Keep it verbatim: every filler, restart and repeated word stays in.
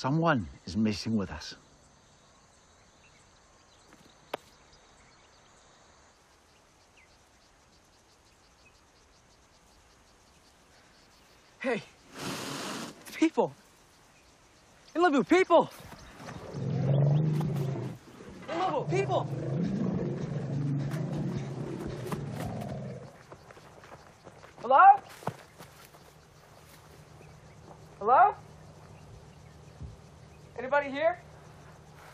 Someone is messing with us. Hey, it's people. Inlabu, people. Inlabu, people. Hello? Hello? Anybody here?